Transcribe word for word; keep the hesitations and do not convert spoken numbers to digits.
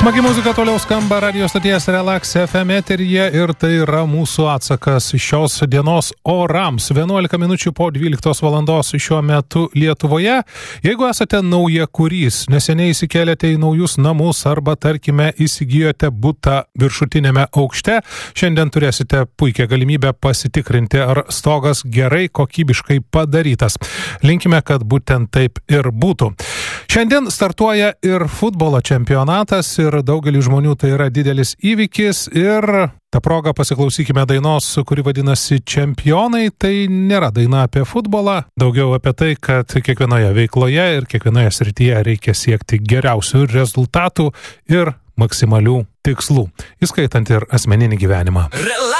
Smagi muzika toliau skamba radio stoties Relax F M eteryje ir tai yra mūsų atsakas šios dienos orams. vienuolika minučių po dvyliktos valandos šiuo metu Lietuvoje. Jeigu esate naujakurys, neseniai įsikėlėte į naujus namus arba, tarkime, įsigijote butą viršutinėme aukšte, šiandien turėsite puikią galimybę pasitikrinti, ar stogas gerai kokybiškai padarytas. Linkime, kad būtent taip ir būtų. Šiandien startuoja ir futbolo čempionatas ir daugelį žmonių tai yra didelis įvykis ir tą progą pasiklausykime dainos, kuri vadinasi Čempionai. Tai nėra daina apie futbolą, daugiau apie tai, kad kiekvienoje veikloje ir kiekvienoje srityje reikia siekti geriausių rezultatų ir maksimalių tikslų, įskaitant ir asmeninį gyvenimą.